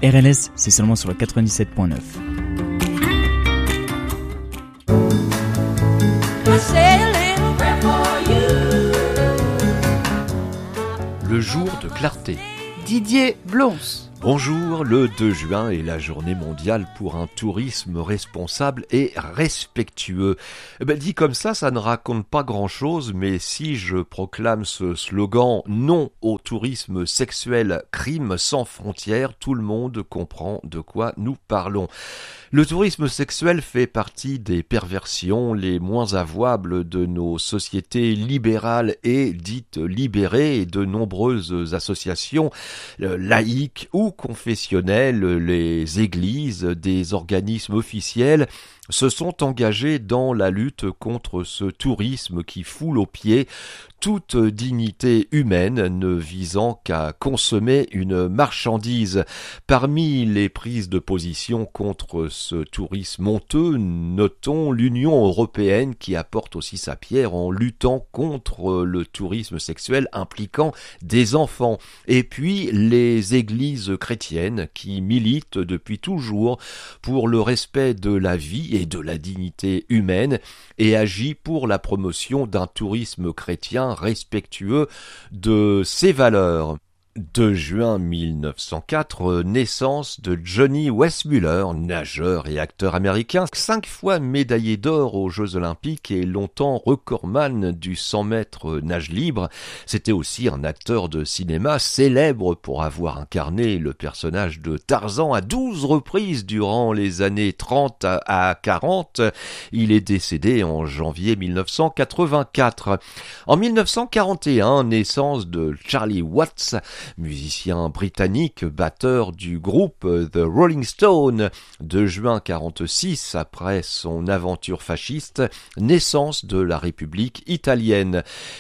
RLS, c'est seulement sur le 97.9. Le jour de clarté. Didier Blons. Bonjour, le 2 juin est la journée mondiale pour un tourisme responsable et respectueux. Dit comme ça ne raconte pas grand-chose, mais si je proclame ce slogan « Non au tourisme sexuel, crime sans frontières », tout le monde comprend de quoi nous parlons. Le tourisme sexuel fait partie des perversions les moins avouables de nos sociétés libérales et dites libérées, et de nombreuses associations laïques ou confessionnelles, les églises, des organismes officiels se sont engagés dans la lutte contre ce tourisme qui foule aux pieds toute dignité humaine ne visant qu'à consommer une marchandise. Parmi les prises de position contre ce tourisme honteux, notons l'Union européenne qui apporte aussi sa pierre en luttant contre le tourisme sexuel impliquant des enfants. Et puis les églises chrétiennes qui militent depuis toujours pour le respect de la vie et de la dignité humaine et agit pour la promotion d'un tourisme chrétien respectueux de ses valeurs. 2 juin 1904, naissance de Johnny Weissmuller, nageur et acteur américain, 5 fois médaillé d'or aux Jeux Olympiques et longtemps recordman du 100 mètres nage libre. C'était aussi un acteur de cinéma célèbre pour avoir incarné le personnage de Tarzan à 12 reprises durant les années 30 à 40. Il est décédé en janvier 1984. En 1941, naissance de Charlie Watts, musicien britannique, batteur du groupe The Rolling Stones. 2 juin 1946, après son aventure fasciste, naissance de la République italienne.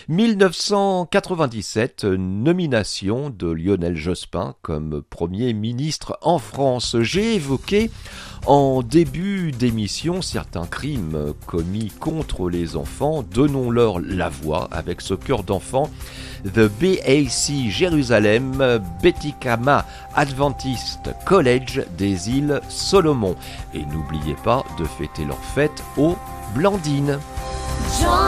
1997, nomination de Lionel Jospin comme Premier ministre en France. J'ai évoqué en début d'émission certains crimes commis contre les enfants. Donnons-leur la voix avec ce cœur d'enfant. The BAC Jérusalem Betikama Adventist College des îles Solomon. Et n'oubliez pas de fêter leur fête aux Blandines.